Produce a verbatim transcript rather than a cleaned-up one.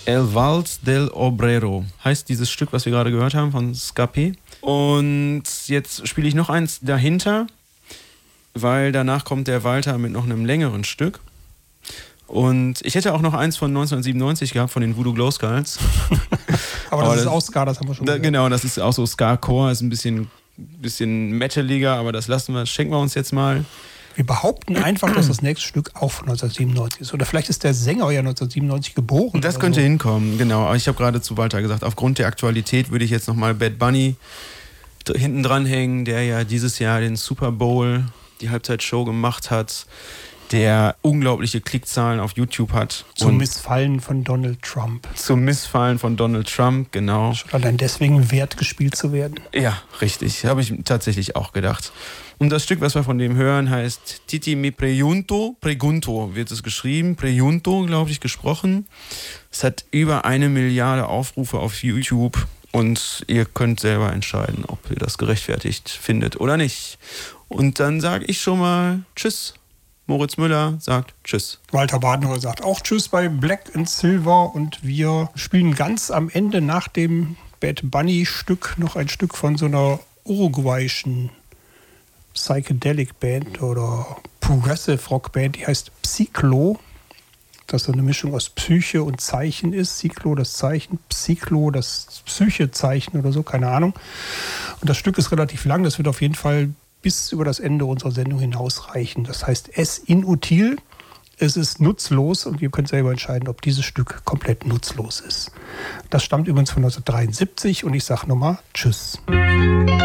El Vals del Obrero heißt dieses Stück, was wir gerade gehört haben von Ska P. Und jetzt spiele ich noch eins dahinter, weil danach kommt der Walter mit noch einem längeren Stück. Und ich hätte auch noch eins von neunzehnhundertsiebenundneunzig gehabt, von den Voodoo Glow Skulls. Aber das aber ist das, auch Ska, das haben wir schon da, gehört. Genau, das ist auch so Ska-Core, ist ein bisschen, bisschen metaliger, aber das lassen wir, schenken wir uns jetzt mal. Wir behaupten einfach, dass das nächste Stück auch von neunzehnhundertsiebenundneunzig ist. Oder vielleicht ist der Sänger ja neunzehnhundertsiebenundneunzig geboren. Das könnte so hinkommen, genau. Aber ich habe gerade zu Walter gesagt, aufgrund der Aktualität würde ich jetzt nochmal Bad Bunny hinten dranhängen, der ja dieses Jahr den Super Bowl, die Halbzeitshow gemacht hat, der unglaubliche Klickzahlen auf YouTube hat. Zum Missfallen von Donald Trump. Zum Missfallen von Donald Trump, genau. Schon allein deswegen wert, gespielt zu werden. Ja, richtig. Habe ich tatsächlich auch gedacht. Und das Stück, was wir von dem hören, heißt Titi mi pregunto. Pregunto wird es geschrieben. Pregunto, glaube ich, gesprochen. Es hat über eine Milliarde Aufrufe auf YouTube. Und ihr könnt selber entscheiden, ob ihr das gerechtfertigt findet oder nicht. Und dann sage ich schon mal Tschüss. Moritz Müller sagt Tschüss. Walter Badenheuer sagt auch Tschüss bei Black and Silver. Und wir spielen ganz am Ende nach dem Bad Bunny-Stück noch ein Stück von so einer uruguayischen Psychedelic Band oder Progressive Rock Band, die heißt Psyklo. Das so eine Mischung aus Psyche und Zeichen ist. Psyklo das Zeichen, Psyklo das Psyche-Zeichen oder so, keine Ahnung. Und das Stück ist relativ lang, das wird auf jeden Fall bis über das Ende unserer Sendung hinausreichen. Das heißt es inutil, es ist nutzlos und ihr könnt selber entscheiden, ob dieses Stück komplett nutzlos ist. Das stammt übrigens von neunzehnhundertdreiundsiebzig und ich sage nochmal Tschüss.